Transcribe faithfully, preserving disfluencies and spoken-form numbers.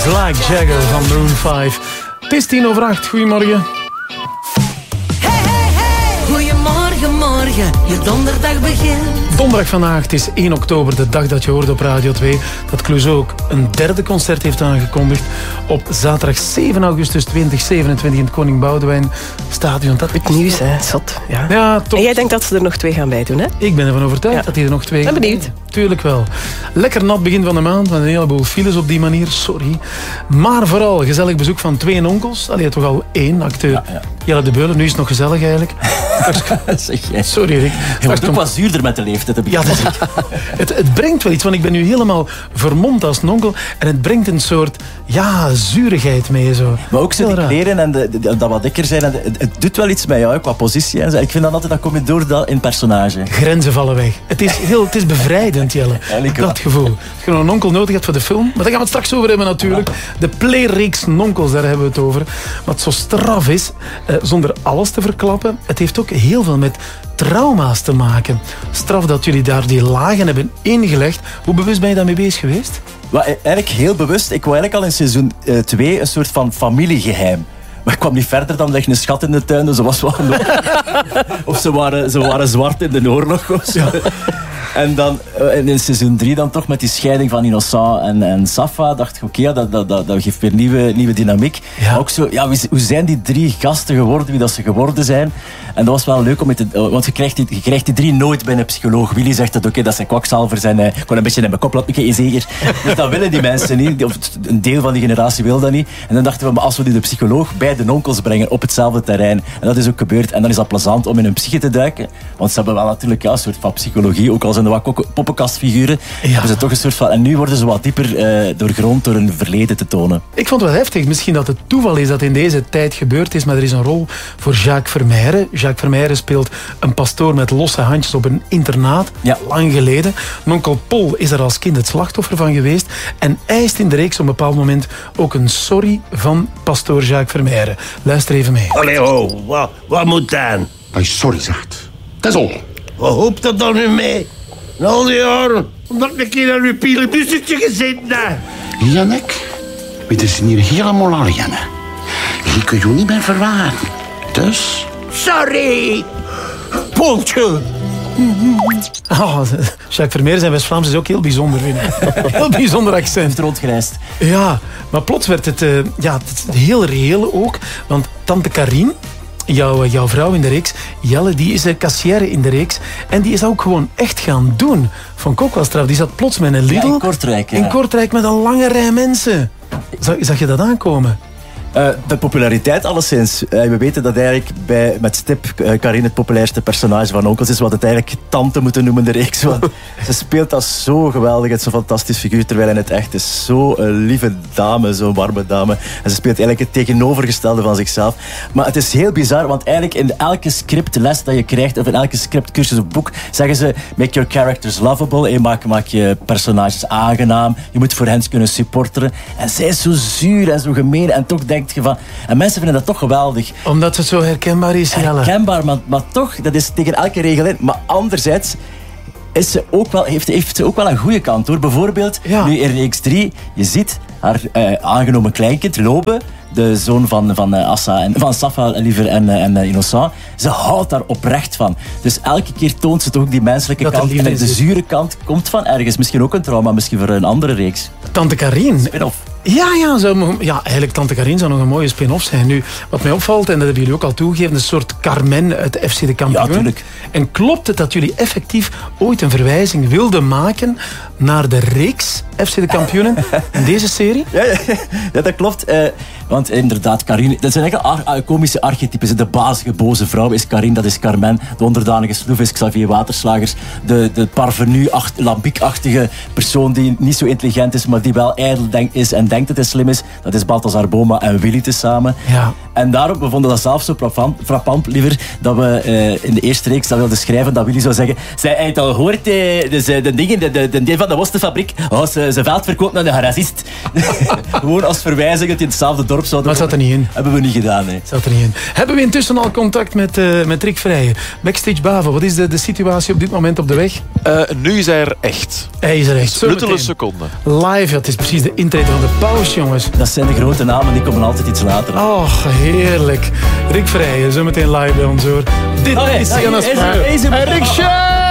Black Jagger van Maroon vijf. Het is tien over acht. Goedemorgen. Hey, hey, hey. Goedemorgen, morgen. Je donderdag begint. Donderdag vandaag, het is één oktober, de dag dat je hoort op Radio twee... dat Clouseau ook een derde concert heeft aangekondigd. Op zaterdag zeven augustus tweeduizend zevenentwintig in het Koning Boudewijn Stadion. Dat Het nieuws, hè. Zot. Ja. Ja, top. En jij denkt dat ze er nog twee gaan bij doen, hè? Ik ben ervan overtuigd Ja. dat hij er nog twee Ben gaat benieuwd. doen. Tuurlijk wel. Lekker nat begin van de maand, met een heleboel files op die manier. Sorry. Maar vooral gezellig bezoek van twee onkels. Allee, toch al één acteur. Ja, ja. Jelle de Beulen, nu is het nog gezellig eigenlijk. Zeg jij. Sorry, Rick. Je wordt ook wat zuurder met de leeftijd, heb ik Ja, dat is, het, het brengt wel iets, want ik ben nu helemaal vermomd als een onkel. En het brengt een soort, ja, zurigheid mee. Zo. Maar ook zo Heel die raar. kleren en de, de- dat wat dikker zijn. En de- het, het doet wel iets met jou, qua positie. En zo. Ik vind dan altijd, dat kom je door dat in personage. Grenzen vallen weg. Het is, heel, het is bevrijdend, Jelle. Eigenlijk wel. Dat gevoel. Als je nog een onkel nodig hebt voor de film. Maar daar gaan we het straks over hebben natuurlijk. De playreeks Nonkels, daar hebben we het over. Wat zo straf is, eh, zonder alles te verklappen. Het heeft ook heel veel met trauma's te maken. Straf dat jullie daar die lagen hebben ingelegd. Hoe bewust ben je daarmee bezig geweest? Wat, eigenlijk heel bewust. Ik wou eigenlijk al in seizoen twee een soort van familiegeheim. Maar ik kwam niet verder dan leg een schat in de tuin. Dus ze was wel nog... Of ze waren, ze waren zwart in de oorlog of zo. En dan uh, in seizoen drie dan toch met die scheiding van Innocent en, en Safa dacht ik, oké, okay, dat, dat, dat, dat geeft weer nieuwe, nieuwe dynamiek. Ja. Maar ook zo, ja, wie, hoe zijn die drie gasten geworden, wie dat ze geworden zijn? En dat was wel leuk om met te, want je krijgt, die, je krijgt die drie nooit bij een psycholoog. Willy zegt dat, oké, okay, dat zijn kwakzalvers en uh, gewoon een beetje in mijn kop laten ik zeker. Dus dat willen die mensen niet. Of een deel van die generatie wil dat niet. En dan dachten we, maar als we die de psycholoog bij de onkels brengen op hetzelfde terrein, en dat is ook gebeurd, en dan is dat plezant om in hun psyche te duiken. Want ze hebben wel natuurlijk ja, een soort van psychologie, ook al zijn er wat kok- poppenkastfiguren, Ja. hebben ze toch een soort van... En nu worden ze wat dieper uh, doorgrond door hun verleden te tonen. Ik vond het wel heftig. Misschien dat het toeval is dat in deze tijd gebeurd is, maar er is een rol voor Jacques Vermeijren. Jacques Vermeijren speelt een pastoor met losse handjes op een internaat, Ja. lang geleden. Onkel Paul is er als kind het slachtoffer van geweest en eist in de reeks op een bepaald moment ook een sorry van pastoor Jacques Vermeijren. Luister even mee. Allee, ho, wat, wat moet dan? Dat je sorry zegt. Dat is al. Wat hoopt dat dan nu mee? Na al die jaren, omdat ik een keer naar uw pielenbussetje gezeten heb. Jannek, we zijn hier helemaal alleen. Je kunt je niet meer verwaren. Dus... Sorry! Pontje! Oh, Jacques Vermeijren zijn West-Vlaams is ook heel bijzonder, vind ik. Heel bijzonder accent. Het rondgereisd. Ja, maar plots werd het, uh, ja, het is heel reëel ook. Want tante Karine, jouw, jouw vrouw in de reeks, Jelle, die is uh, kassière in de reeks. En die is dat ook gewoon echt gaan doen. Vond ik ook wel straf. Die zat plots met een Lidl. Ja, in Kortrijk, ja. In Kortrijk met een lange rij mensen. Zag, zag je dat aankomen? Uh, de populariteit alleszins. Uh, we weten dat eigenlijk bij, met stip uh, Karine het populairste personage van Onkels is. Wat het eigenlijk tante moeten noemen, de reeks. Want ze speelt dat zo geweldig. Het is zo'n fantastisch figuur. Terwijl in het echt is zo'n uh, lieve dame, zo'n warme dame. En ze speelt eigenlijk het tegenovergestelde van zichzelf. Maar het is heel bizar, want eigenlijk in elke scriptles dat je krijgt, of in elke scriptcursus of boek, zeggen ze, make your characters lovable. Hey, maak, maak je personages aangenaam. Je moet voor hen kunnen supporteren. En zij is zo zuur en zo gemeen. En toch denk je van... En mensen vinden dat toch geweldig. Omdat het zo herkenbaar is, Jelle. Herkenbaar, maar, maar toch, dat is tegen elke regel in. Maar anderzijds is ze ook wel, heeft, heeft ze ook wel een goede kant, hoor. Bijvoorbeeld, Ja. nu in reeks drie, je ziet haar uh, aangenomen kleinkind, Lobe, de zoon van, van, uh, Assa en, van Safa liever en, uh, en uh, Innocent. Ze houdt daar oprecht van. Dus elke keer toont ze toch ook die menselijke Dat er kant. liefde En in de zit. zure kant komt van ergens. Misschien ook een trauma, misschien voor een andere reeks. Tante Karine. Spin-off. Ja, ja, zou, mo- ja, eigenlijk Tante Karine zou nog een mooie spin-off zijn. Nu, wat mij opvalt, en dat hebben jullie ook al toegegeven, een soort Carmen uit F C de Kampioen. Ja, tuurlijk. En klopt het dat jullie effectief ooit een verwijzing wilden maken naar de reeks F C de Kampioenen in deze serie? Ja, ja, ja, dat klopt. Uh, want inderdaad, Karine... Dat zijn eigenlijk ar- komische archetypes. De bazige, boze vrouw is Karine, dat is Carmen. De onderdanige sloef is Xavier Waterslagers. De, de parvenu-lambiek-achtige persoon die niet zo intelligent is, maar die wel ijdel denk, is en denkt dat hij slim is, dat is Balthazar Boma en Willy tezamen. Ja. En daarom, we vonden dat zelf zo frappant, frappant liever, dat we uh, in de eerste reeks dat wilden schrijven, dat Willy zou zeggen, zij heeft al gehoord, eh, dus, uh, de dingen, de, de, de deel van de worstenfabriek, oh, ze, ze veld verkoopt naar de racist. Gewoon als verwijzing dat die in hetzelfde dorp zouden Maar het zat er niet in. Hebben we niet gedaan, nee. Zat er niet in. Hebben we intussen al contact met, uh, met Rick Vrijen? Backstage Bavo, wat is de, de situatie op dit moment op de weg? Uh, nu is hij er echt. Hij is er echt. Zo Luttele meteen. seconde. Live, ja, het is precies de intrede van de Paus, jongens. Dat zijn de grote namen, die komen altijd iets later. Oh, heerlijk. Rick Vrijen, zo meteen live bij ons hoor. Dit Oh, nee, is nee, Jonas is- is- Paar. is- is- En Rick Schaar!